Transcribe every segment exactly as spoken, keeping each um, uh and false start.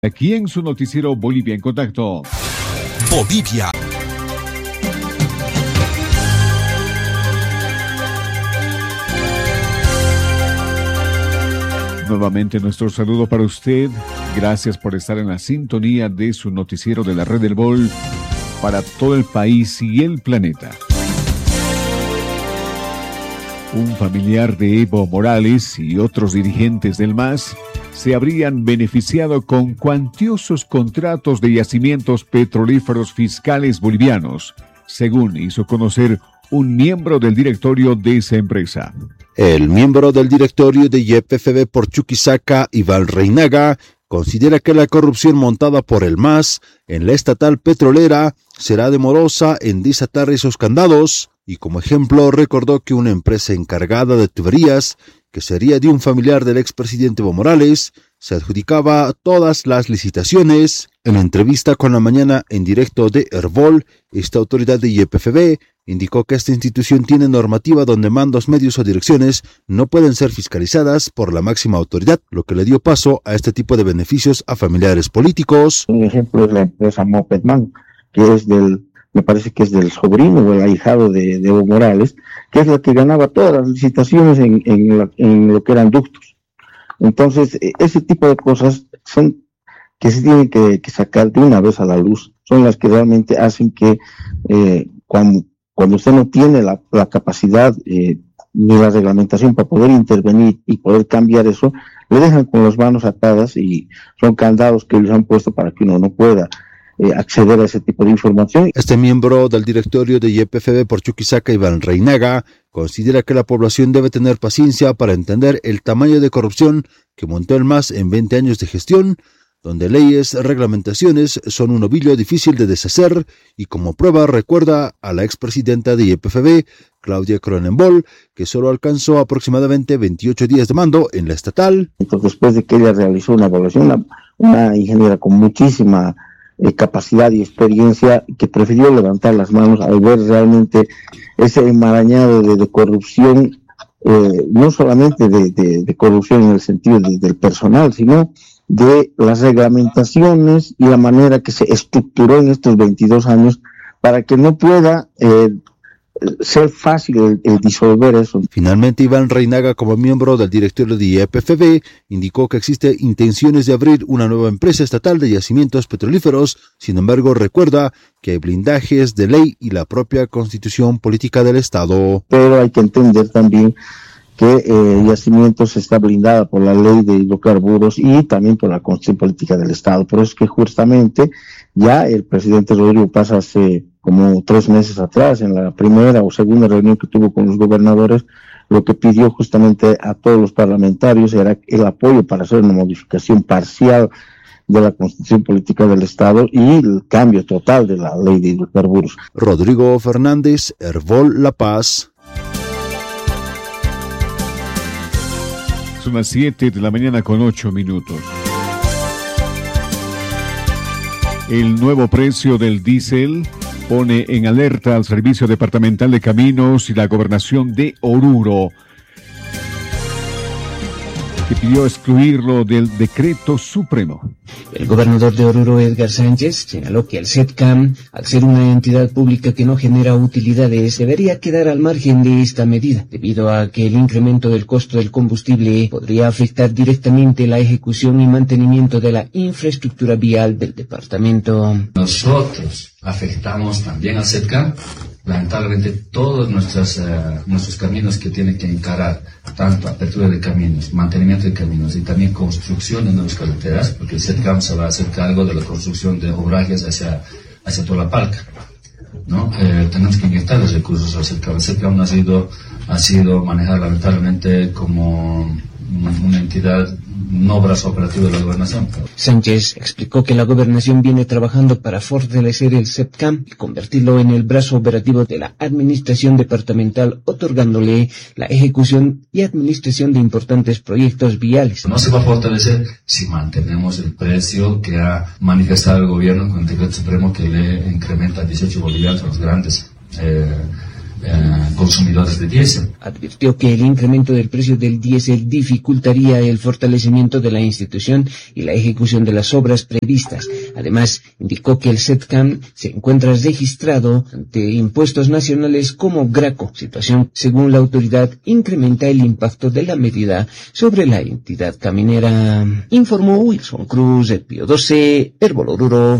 Aquí en su noticiero Bolivia en Contacto. Bolivia. Nuevamente nuestro saludo para usted. Gracias por estar en la sintonía de su noticiero de la Red del Bol para todo el país y el planeta. Un familiar de Evo Morales y otros dirigentes del M A S se habrían beneficiado con cuantiosos contratos de yacimientos petrolíferos fiscales bolivianos, según hizo conocer un miembro del directorio de esa empresa. El miembro del directorio de Y P F B por Chuquisaca, Iván Reinaga, considera que la corrupción montada por el M A S en la estatal petrolera será demorosa en desatar esos candados, y como ejemplo recordó que una empresa encargada de tuberías, que sería de un familiar del expresidente Evo Morales, se adjudicaba todas las licitaciones. En entrevista con La Mañana en directo de Herbol, esta autoridad de Y P F B indicó que esta institución tiene normativa donde mandos, medios o direcciones no pueden ser fiscalizadas por la máxima autoridad, lo que le dio paso a este tipo de beneficios a familiares políticos. Un ejemplo es la empresa Mopedman, que es del, me parece que es del sobrino o el ahijado de, de Evo Morales, que es la que ganaba todas las licitaciones en, en, la, en lo que eran ductos. Entonces, ese tipo de cosas son que se tienen que, que sacar de una vez a la luz, son las que realmente hacen que eh, cuando, cuando usted no tiene la, la capacidad eh, ni la reglamentación para poder intervenir y poder cambiar eso, le dejan con las manos atadas y son candados que les han puesto para que uno no pueda eh, acceder a ese tipo de información. Este miembro del directorio de Y P F B por Chuquisaca, Iván Reinaga, considera que la población debe tener paciencia para entender el tamaño de corrupción que montó el M A S en veinte años de gestión, donde leyes, reglamentaciones son un ovillo difícil de deshacer, y como prueba recuerda a la expresidenta de Y P F B, Claudia Cronenbol, que solo alcanzó aproximadamente veintiocho días de mando en la estatal. Entonces, después de que ella realizó una evaluación, una, una ingeniera con muchísima eh, capacidad y experiencia, que prefirió levantar las manos al ver realmente ese enmarañado de, de corrupción, eh, no solamente de, de, de corrupción en el sentido de, del personal, sino de las reglamentaciones y la manera que se estructuró en estos veintidós años para que no pueda eh, ser fácil el, el disolver eso. Finalmente, Iván Reinaga, como miembro del directorio de Y P F B, indicó que existe intenciones de abrir una nueva empresa estatal de yacimientos petrolíferos. Sin embargo, recuerda que hay blindajes de ley y la propia constitución política del Estado. Pero hay que entender también que eh, Yacimientos está blindada por la ley de hidrocarburos y también por la constitución política del Estado. Por eso es que justamente ya el presidente Rodrigo Paz hace como tres meses atrás, en la primera o segunda reunión que tuvo con los gobernadores, lo que pidió justamente a todos los parlamentarios era el apoyo para hacer una modificación parcial de la constitución política del Estado y el cambio total de la ley de hidrocarburos. Rodrigo Fernández, Herbol, La Paz. Son las siete de la mañana con ocho minutos. El nuevo precio del diésel pone en alerta al Servicio Departamental de Caminos y la Gobernación de Oruro, que pidió excluirlo del decreto supremo. El gobernador de Oruro, Edgar Sánchez, señaló que el SETCAM, al ser una entidad pública que no genera utilidades, debería quedar al margen de esta medida, debido a que el incremento del costo del combustible podría afectar directamente la ejecución y mantenimiento de la infraestructura vial del departamento. Nosotros afectamos también al SETCAM. Lamentablemente todos nuestros, uh, nuestros caminos que tienen que encarar, tanto apertura de caminos, mantenimiento de caminos y también construcción de nuevas carreteras, porque el SETCAM se va a hacer cargo de la construcción de obrajes hacia, hacia toda la Palca, ¿no? Eh, tenemos que inyectar los recursos al SETCAM. El SETCAM ha sido, ha sido manejado lamentablemente como una entidad no brazo operativo de la gobernación. Sánchez explicó que la gobernación viene trabajando para fortalecer el SETCAM y convertirlo en el brazo operativo de la administración departamental, otorgándole la ejecución y administración de importantes proyectos viales. No se va a fortalecer si mantenemos el precio que ha manifestado el gobierno con el decreto supremo que le incrementa dieciocho bolivianos a los grandes eh, eh, consumidores de diésel. Advirtió que el incremento del precio del diésel dificultaría el fortalecimiento de la institución y la ejecución de las obras previstas. Además, indicó que el SETCAM se encuentra registrado ante impuestos nacionales como GRACO, situación, según la autoridad, incrementa el impacto de la medida sobre la entidad caminera. Informó Wilson Cruz, el Pío doce, Herboloruro.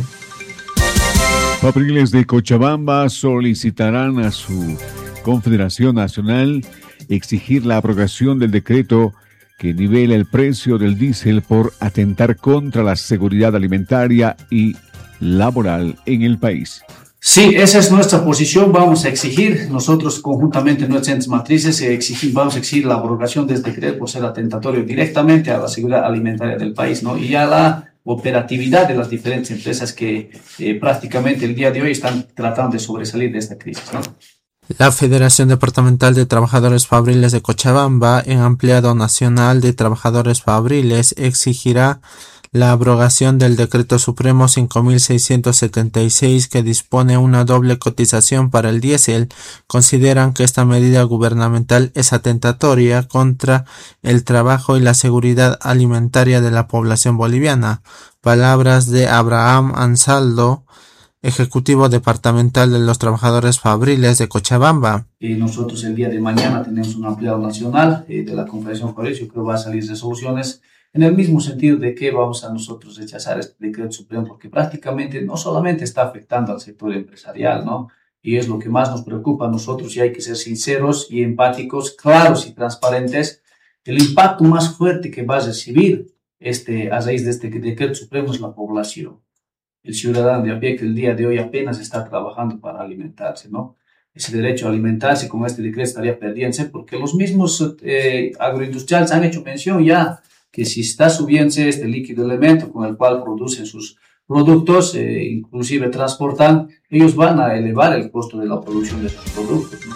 Fabriles de Cochabamba solicitarán a su Confederación Nacional exigir la abrogación del decreto que nivela el precio del diésel por atentar contra la seguridad alimentaria y laboral en el país. Sí, esa es nuestra posición. Vamos a exigir, nosotros conjuntamente nuestras entes matrices, exigir, vamos a exigir la abrogación de este decreto por ser atentatorio directamente a la seguridad alimentaria del país, ¿no? Y a la operatividad de las diferentes empresas que eh, prácticamente el día de hoy están tratando de sobresalir de esta crisis, ¿no? La Federación Departamental de Trabajadores Fabriles de Cochabamba, en Ampliado Nacional de Trabajadores Fabriles, exigirá la abrogación del Decreto Supremo cinco mil seiscientos setenta y seis que dispone una doble cotización para el diésel. Consideran que esta medida gubernamental es atentatoria contra el trabajo y la seguridad alimentaria de la población boliviana. Palabras de Abraham Ansaldo, ejecutivo departamental de los trabajadores fabriles de Cochabamba. Y nosotros el día de mañana tenemos un ampliado nacional eh, de la Confederación Fabril. Yo creo que va a salir resoluciones en el mismo sentido de que vamos a nosotros rechazar este decreto supremo, porque prácticamente no solamente está afectando al sector empresarial, ¿no? Y es lo que más nos preocupa a nosotros, y hay que ser sinceros y empáticos, claros y transparentes. El impacto más fuerte que va a recibir este, a raíz de este decreto supremo es la población. El ciudadano de a pie que el día de hoy apenas está trabajando para alimentarse, ¿no? Ese derecho a alimentarse con este decreto estaría perdiéndose, porque los mismos eh, agroindustriales han hecho mención ya que si está subiéndose este líquido elemento con el cual producen sus productos, eh, inclusive transportan, ellos van a elevar el costo de la producción de sus productos, ¿no?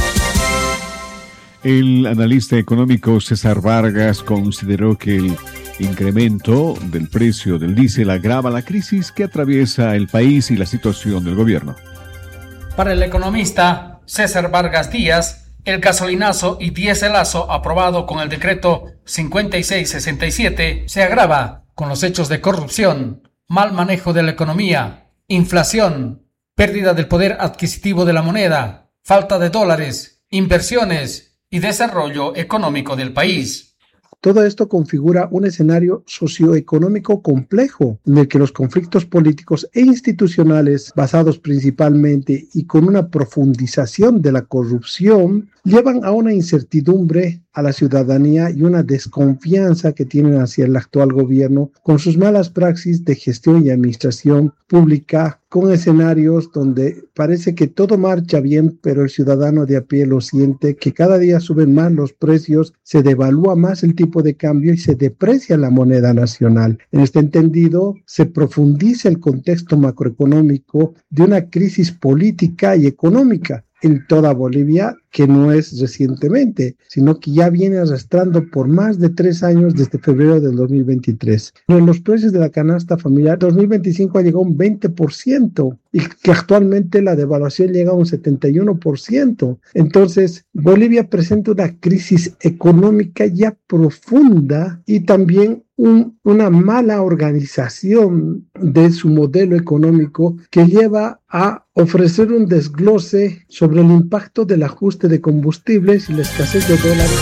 El analista económico César Vargas consideró que el incremento del precio del diésel agrava la crisis que atraviesa el país y la situación del gobierno. Para el economista César Vargas Díaz, el gasolinazo y diéselazo aprobado con el decreto cincuenta y seis sesenta y siete se agrava con los hechos de corrupción, mal manejo de la economía, inflación, pérdida del poder adquisitivo de la moneda, falta de dólares, inversiones y desarrollo económico del país. Todo esto configura un escenario socioeconómico complejo en el que los conflictos políticos e institucionales, basados principalmente y con una profundización de la corrupción, llevan a una incertidumbre a la ciudadanía y una desconfianza que tienen hacia el actual gobierno con sus malas praxis de gestión y administración pública, con escenarios donde parece que todo marcha bien, pero el ciudadano de a pie lo siente, que cada día suben más los precios, se devalúa más el tipo de cambio y se deprecia la moneda nacional. En este entendido, se profundiza el contexto macroeconómico de una crisis política y económica en toda Bolivia, que no es recientemente, sino que ya viene arrastrando por más de tres años desde febrero del dos mil veintitrés. En los precios de la canasta familiar, dos mil veinticinco ha llegado a un veinte por ciento y que actualmente la devaluación llega a un setenta y uno por ciento. Entonces, Bolivia presenta una crisis económica ya profunda y también un, una mala organización de su modelo económico que lleva a ofrecer un desglose sobre el impacto del ajuste de combustibles y la escasez de dólares.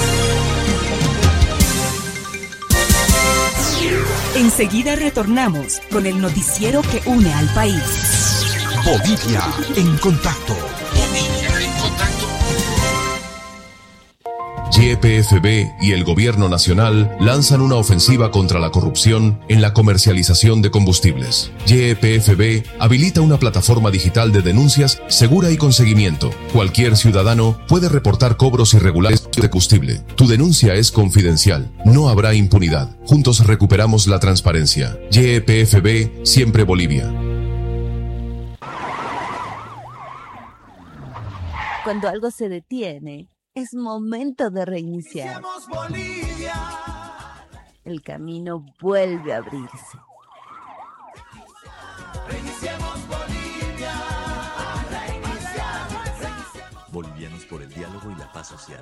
Enseguida retornamos con el noticiero que une al país. Bolivia en contacto. Bolivia en contacto. Y P F B y el Gobierno Nacional lanzan una ofensiva contra la corrupción en la comercialización de combustibles. Y P F B habilita una plataforma digital de denuncias segura y con seguimiento. Cualquier ciudadano puede reportar cobros irregulares de combustible. Tu denuncia es confidencial. No habrá impunidad. Juntos recuperamos la transparencia. Y P F B, siempre Bolivia. Cuando algo se detiene, es momento de reiniciar. El camino vuelve a abrirse. Bolivianos por el diálogo y la paz social.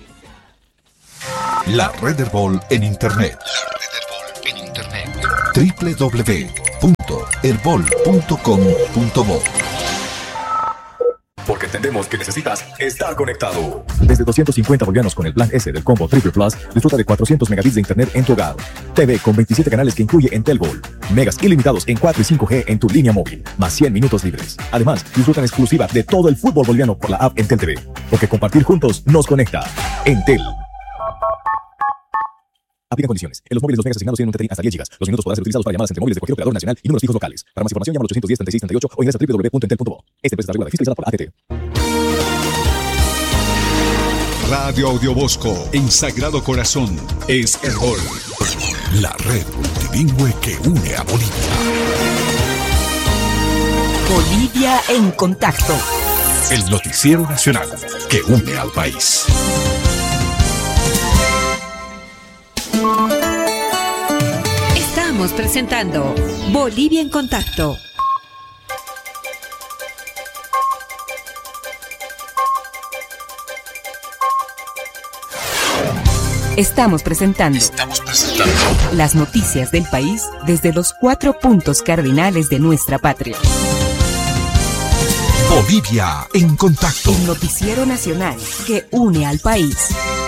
La Red Herbol en Internet. La Red Herbol en Internet. doble u doble u doble u punto herbol punto com punto bo. Porque entendemos que necesitas estar conectado. Desde doscientos cincuenta bolivianos con el plan S del combo Triple Plus, disfruta de cuatrocientos megabits de internet en tu hogar. T V con veintisiete canales que incluye Entelbol. Megas ilimitados en cuatro y cinco G en tu línea móvil, más cien minutos libres. Además, disfruta en exclusiva de todo el fútbol boliviano por la app Entel T V. Porque compartir juntos nos conecta. Entel. Aplican condiciones. En los móviles los megas asignados tienen un T T I hasta diez gigas. Los minutos podrán ser utilizados para llamadas entre móviles de cualquier operador nacional y números fijos locales. Para más información llama al ochocientos diez, treinta y seis, treinta y ocho o ingresa a doble u doble u doble u punto entel punto bo. Esta empresa está regulada y fiscalizada por la A T T. Radio Audiobosco en Sagrado Corazón es Herbol, la red multilingüe que une a Bolivia. Bolivia en contacto. El noticiero nacional que une al país. Estamos presentando Bolivia en contacto. Estamos presentando, Estamos presentando las noticias del país desde los cuatro puntos cardinales de nuestra patria. Bolivia en contacto. El noticiero nacional que une al país.